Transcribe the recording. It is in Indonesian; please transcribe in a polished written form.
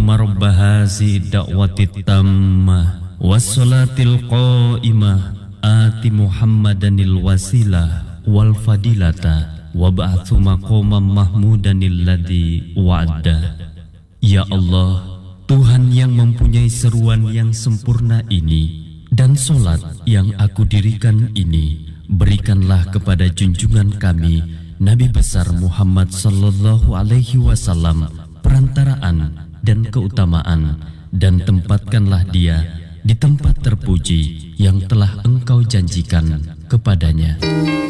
Allahumma rabba hazi da'wati tammah wassalatil qa'imah ati Muhammadanil wasilah wal fadilata wab'athu maqamam mahmudanil ladzi wa'ada. Ya Allah, Tuhan yang mempunyai seruan yang sempurna ini dan solat yang aku dirikan ini, berikanlah kepada junjungan kami Nabi besar Muhammad sallallahu alaihi wasallam perantaraan dan keutamaan, dan tempatkanlah dia di tempat terpuji yang telah Engkau janjikan kepadanya.